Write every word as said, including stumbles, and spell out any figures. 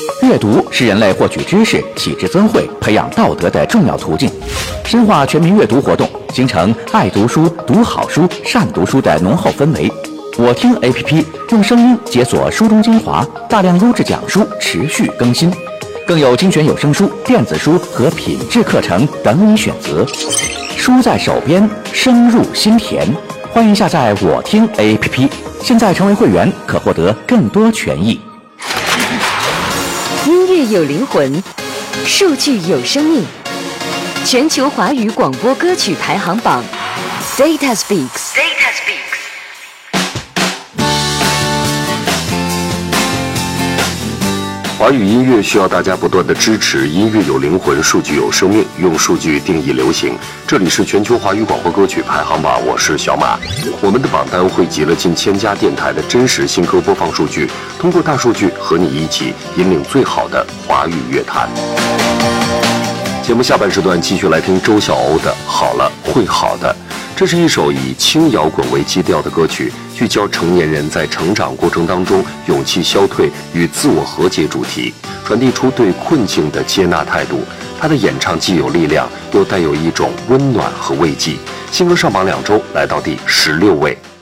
阅读是人类获取知识、启智增慧、培养道德的重要途径。深化全民阅读活动，形成爱读书、读好书、善读书的浓厚氛围。我听 A P P 用声音解锁书中精华，大量优质讲书持续更新，更有精选有声书、电子书和品质课程等你选择。书在手边，声入心田。欢迎下载我听 A P P， 现在成为会员可获得更多权益。 音乐有灵魂，数据有生命。全球华语广播歌曲排行榜 Data Speaks。Data Speaks。 华语音乐需要大家不断的支持，音乐有灵魂，数据有生命，用数据定义流行。这里是全球华语广播歌曲排行榜，我是小马。我们的榜单汇集了近千家电台的真实新歌播放数据，通过大数据和你一起引领最好的华语乐坛。节目下半时段继续来听周晓鸥的《好了会好的》。这是一首以轻摇滚为基调的歌曲，聚焦成年人在成长过程当中勇气消退与自我和解主题，传递出对困境的接纳态度。他的演唱既有力量，又带有一种温暖和慰藉。新歌上榜两周，来到第十六位。